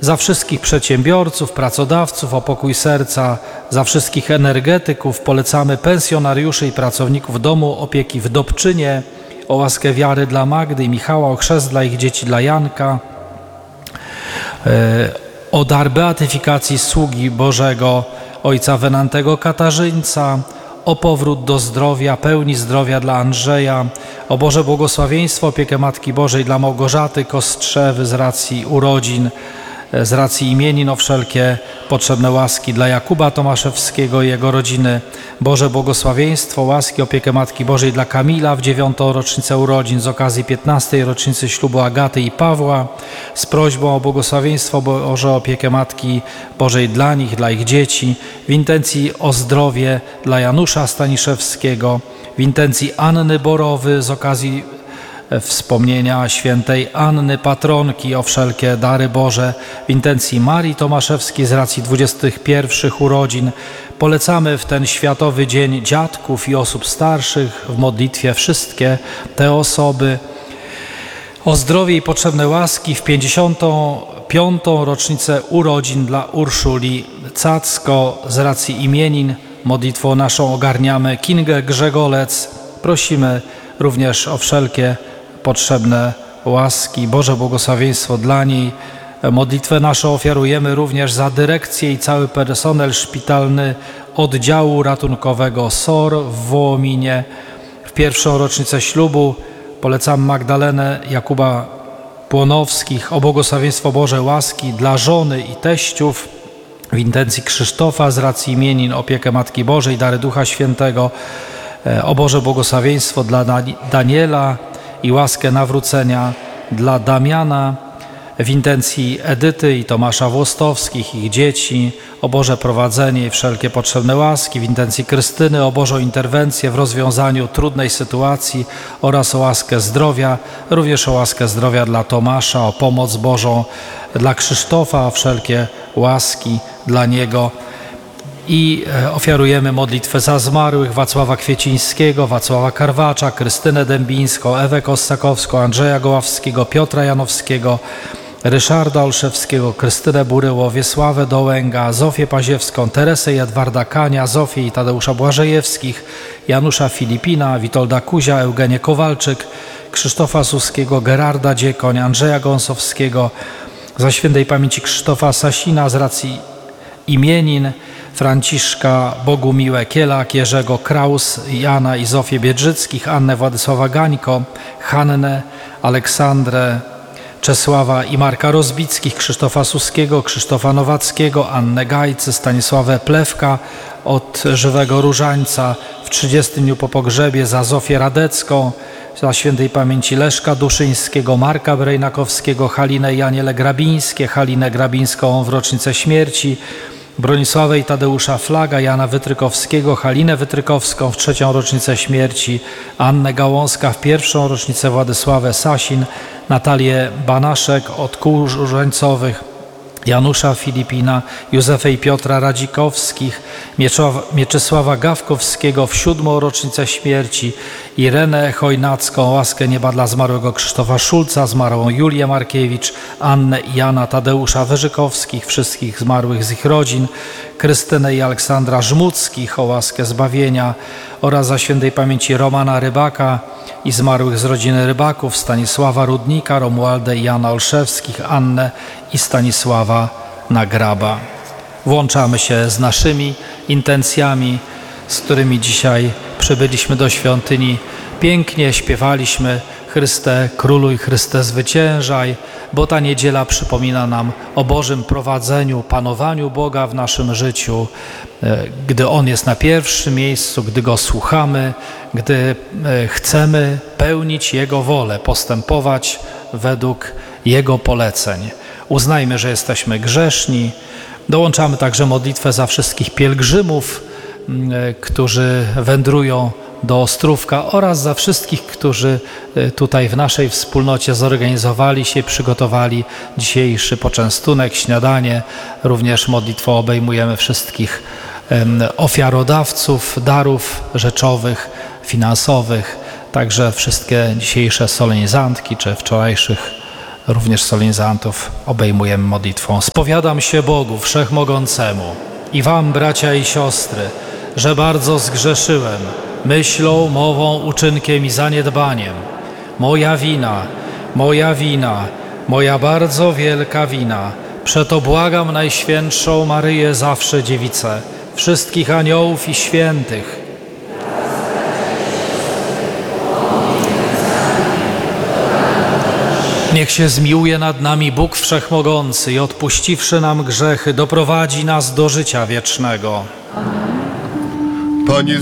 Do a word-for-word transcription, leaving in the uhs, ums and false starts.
za wszystkich przedsiębiorców, pracodawców, o pokój serca, za wszystkich energetyków. Polecamy pensjonariuszy i pracowników domu opieki w Dobczynie, o łaskę wiary dla Magdy i Michała, o chrzest dla ich dzieci, dla Janka, o dar beatyfikacji sługi Bożego, ojca Wenantego Katarzyńca, o powrót do zdrowia, pełni zdrowia dla Andrzeja, o Boże błogosławieństwo, opiekę Matki Bożej dla Małgorzaty Kostrzewy z racji urodzin, z racji imienin, o wszelkie potrzebne łaski dla Jakuba Tomaszewskiego i jego rodziny, Boże błogosławieństwo, łaski, opiekę Matki Bożej dla Kamila w dziewiątą rocznicę urodzin z okazji piętnastej rocznicy ślubu Agaty i Pawła, z prośbą o błogosławieństwo Boże, opiekę Matki Bożej dla nich, dla ich dzieci, w intencji o zdrowie dla Janusza Staniszewskiego, w intencji Anny Borowy z okazji wspomnienia świętej Anny, patronki, o wszelkie dary Boże, w intencji Marii Tomaszewskiej z racji dwudziestych pierwszych urodzin. Polecamy w ten Światowy Dzień Dziadków i osób starszych w modlitwie wszystkie te osoby. O zdrowie i potrzebne łaski w pięćdziesiątą piątą rocznicę urodzin dla Urszuli Cacko z racji imienin. Modlitwą naszą ogarniamy Kingę Grzegolec. Prosimy również o wszelkie potrzebne łaski, Boże błogosławieństwo dla niej. Modlitwę naszą ofiarujemy również za dyrekcję i cały personel szpitalny oddziału ratunkowego S O R w Wołominie. W pierwszą rocznicę ślubu polecam Magdalenę Jakuba Płonowskich, o błogosławieństwo Boże łaski dla żony i teściów, w intencji Krzysztofa z racji imienin, opiekę Matki Bożej, dary Ducha Świętego, o Boże błogosławieństwo dla Daniela i łaskę nawrócenia dla Damiana, w intencji Edyty i Tomasza Włostowskich, ich dzieci, o Boże prowadzenie i wszelkie potrzebne łaski, w intencji Krystyny, o Bożą interwencję w rozwiązaniu trudnej sytuacji oraz o łaskę zdrowia, również o łaskę zdrowia dla Tomasza, o pomoc Bożą dla Krzysztofa, o wszelkie łaski dla niego. I ofiarujemy modlitwę za zmarłych Wacława Kwiecińskiego, Wacława Karwacza, Krystynę Dębińską, Ewę Kossakowską, Andrzeja Goławskiego, Piotra Janowskiego, Ryszarda Olszewskiego, Krystynę Buryło, Wiesławę Dołęga, Zofię Paziewską, Teresę Jadwarda Kania, Zofię i Tadeusza Błażejewskich, Janusza Filipina, Witolda Kuzia, Eugenię Kowalczyk, Krzysztofa Suskiego, Gerarda Dziekoń, Andrzeja Gąsowskiego, za świętej pamięci Krzysztofa Sasina z racji imienin, Franciszka Bogumiłę Kielak, Jerzego Kraus, Jana i Zofię Biedrzyckich, Annę Władysława Gańko, Hannę, Aleksandrę, Czesława i Marka Rozbickich, Krzysztofa Suskiego, Krzysztofa Nowackiego, Annę Gajcy, Stanisławę Plewka od Żywego Różańca w trzydziestym dniu po pogrzebie, za Zofię Radecką, za świętej pamięci Leszka Duszyńskiego, Marka Brejnakowskiego, Halinę i Anielę Grabińskie, Halinę Grabińską w rocznicę śmierci, Bronisławę i Tadeusza Flaga, Jana Wytrykowskiego, Halinę Wytrykowską w trzecią rocznicę śmierci, Annę Gałązka w pierwszą rocznicę, Władysławę Sasin, Natalię Banaszek od Kół Różańcowych, Janusza Filipina, Józefę i Piotra Radzikowskich, Mieczysława Gawkowskiego w siódmą rocznicę śmierci, Irenę Chojnacką, łaskę nieba dla zmarłego Krzysztofa Szulca, zmarłą Julię Markiewicz, Annę i Jana Tadeusza Wyżykowskich, wszystkich zmarłych z ich rodzin, Krystynę i Aleksandra Żmuckich, o łaskę zbawienia, oraz za świętej pamięci Romana Rybaka i zmarłych z rodziny Rybaków, Stanisława Rudnika, Romualdę i Jana Olszewskich, Annę i Stanisława Nagraba. Włączamy się z naszymi intencjami, z którymi dzisiaj przybyliśmy do świątyni. Pięknie śpiewaliśmy Chryste Króluj, Chryste Zwyciężaj, bo ta niedziela przypomina nam o Bożym prowadzeniu, panowaniu Boga w naszym życiu, gdy On jest na pierwszym miejscu, gdy Go słuchamy, gdy chcemy pełnić Jego wolę, postępować według Jego poleceń. Uznajmy, że jesteśmy grzeszni. Dołączamy także modlitwę za wszystkich pielgrzymów, którzy wędrują do Ostrówka, oraz za wszystkich, którzy tutaj w naszej wspólnocie zorganizowali się, przygotowali dzisiejszy poczęstunek, śniadanie. Również modlitwą obejmujemy wszystkich ofiarodawców darów rzeczowych, finansowych, także wszystkie dzisiejsze solenizantki czy wczorajszych Również solenizantów obejmujemy modlitwą. Spowiadam się Bogu Wszechmogącemu i wam, bracia i siostry, że bardzo zgrzeszyłem myślą, mową, uczynkiem i zaniedbaniem. Moja wina, moja wina, moja bardzo wielka wina. Przeto błagam Najświętszą Maryję, zawsze Dziewicę, wszystkich aniołów i świętych, niech się zmiłuje nad nami Bóg Wszechmogący i odpuściwszy nam grzechy, doprowadzi nas do życia wiecznego. Panie